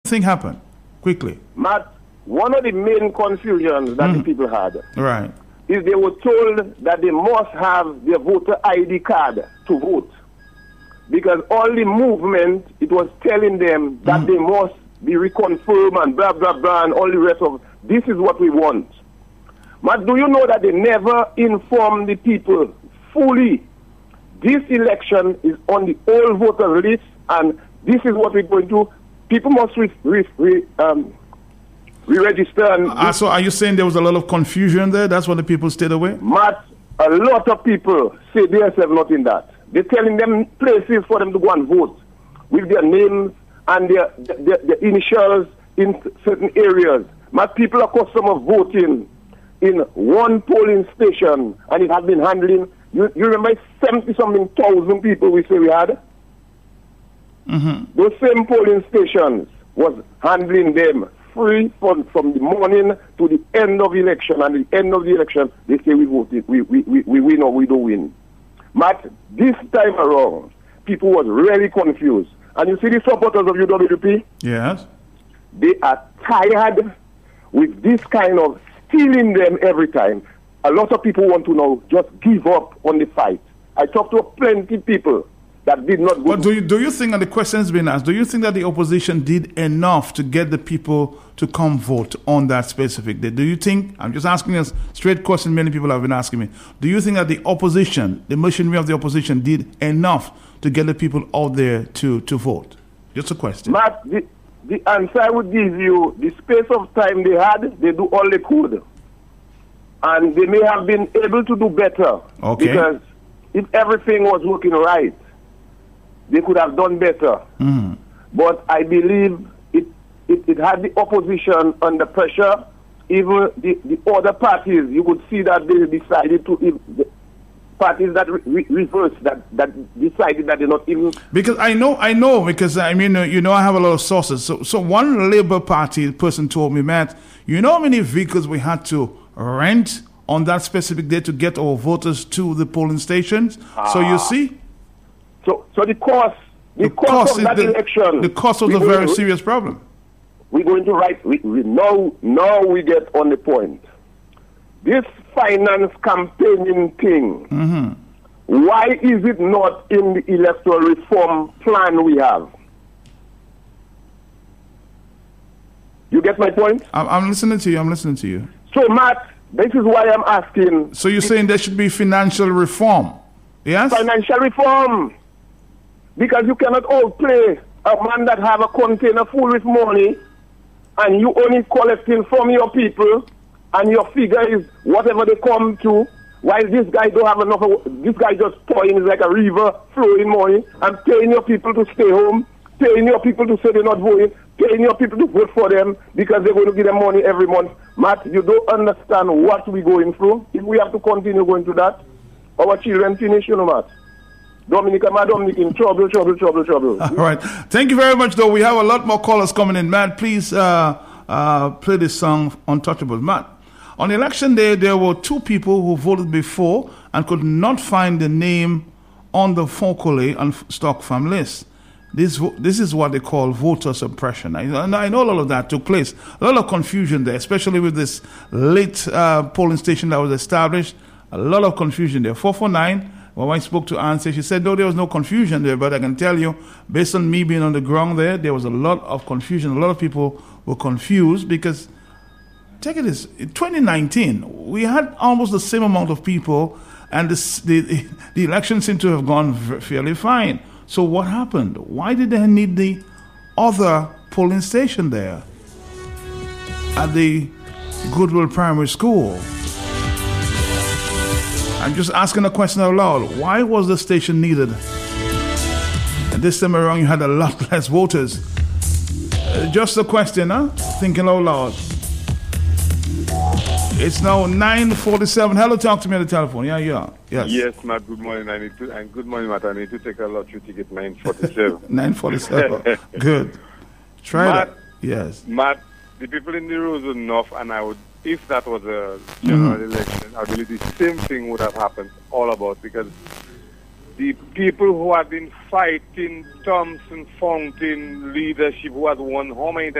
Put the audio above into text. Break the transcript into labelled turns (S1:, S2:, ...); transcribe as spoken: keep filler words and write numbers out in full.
S1: think happened? Quickly.
S2: Matt, one of the main confusions that mm. the people had
S1: right.
S2: is they were told that they must have their voter I D card to vote. Because all the movement, it was telling them that mm. they must be reconfirmed and blah, blah, blah, and all the rest of this is what we want. But do you know that they never informed the people fully? This election is on the old voter list, and this is what we're going to. People must re, re, re, um, re-register. And
S1: uh, so are you saying there was a lot of confusion there? That's why the people stayed away?
S2: Matt, a lot of people say they have not in that. They're telling them places for them to go and vote with their names and their, their, their initials in certain areas. My people are accustomed of voting in one polling station, and it has been handling, you, you remember seventy-something thousand people we say we had?
S1: Mm-hmm.
S2: Those same polling stations was handling them free from, from the morning to the end of the election, and at the end of the election, they say we voted, we, we, we, we win or we don't win. But this time around, people was really confused. And you see the supporters of U W P?
S1: Yes.
S2: They are tired with this kind of stealing them every time. A lot of people want to now just give up on the fight. I talked to plenty of people that did not go.
S1: But do you, do you think, and the question has been asked, do you think that the opposition did enough to get the people to come vote on that specific day? Do you think, I'm just asking a straight question many people have been asking me, do you think that the opposition, the machinery of the opposition did enough to get the people out there to, to vote? Just a question.
S2: Matt, the, the answer I would give you, the space of time they had, they do all they could. And they may have been able to do better.
S1: Okay.
S2: Because if everything was working right, they could have done better.
S1: Mm.
S2: But I believe it, it, it had the opposition under pressure. Even the, the other parties, you could see that they decided to, if the parties that re- reversed, that, that decided that they're not even...
S1: Because I know, I know, because I mean, uh, you know, I have a lot of sources. So, so one Labour Party person told me, Matt, you know how many vehicles we had to rent on that specific day to get our voters to the polling stations? Ah. So you see...
S2: So, so the cost, the,
S1: the
S2: cost,
S1: cost
S2: of that
S1: the,
S2: election,
S1: the cost was a very to, serious problem.
S2: We're going to write. We, we now, now we get on the point. This finance campaigning thing.
S1: Mm-hmm.
S2: Why is it not in the electoral reform plan we have? You get my point?
S1: I'm, I'm listening to you. I'm listening to you.
S2: So, Matt, this is why I'm asking.
S1: So you're saying there should be financial reform? Yes.
S2: Financial reform. Because you cannot outplay a man that have a container full with money and you only collecting from your people and your figure is whatever they come to, while this guy don't have enough of, this guy just pouring is like a river flowing money and paying your people to stay home, paying your people to say they're not voting, paying your people to vote for them because they're going to give them money every month. Matt, you don't understand what we're going through. If we have to continue going through that, our children finish, you know, Matt. Dominica, my Dominic in trouble, trouble, trouble, trouble.
S1: All right. Thank you very much, though. We have a lot more callers coming in. Matt, please uh, uh, play this song, Untouchables. Matt, on election day, there were two people who voted before and could not find the name on the Folklore and Stock Farm list. This this is what they call voter suppression. I, and I know all of that took place. A lot of confusion there, especially with this late uh, polling station that was established. A lot of confusion there. four four nine, when I spoke to Anne, she said, no, there was no confusion there, but I can tell you, based on me being on the ground there, there was a lot of confusion. A lot of people were confused because, take it this, in twenty nineteen, we had almost the same amount of people, and this, the, the election seemed to have gone fairly fine. So what happened? Why did they need the other polling station there at the Goodwill Primary School? I'm just asking a question out loud. Why was the station needed? And this time around, you had a lot less voters. Uh, just a question, huh? Thinking out loud. It's now nine forty-seven. Hello, talk to me on the telephone. Yeah, yeah. Yes.
S3: Yes, Matt. Good morning. I need to, and good morning, Matt. I need to take a lottery ticket. Nine forty-seven.
S1: Nine forty-seven. Good. Try
S3: Matt,
S1: that. Yes.
S3: Matt, the people in the rows are enough, and I would. If that was a general mm. election, I believe the same thing would have happened all about, because the people who have been fighting Thompson Fountain leadership, who has won how many times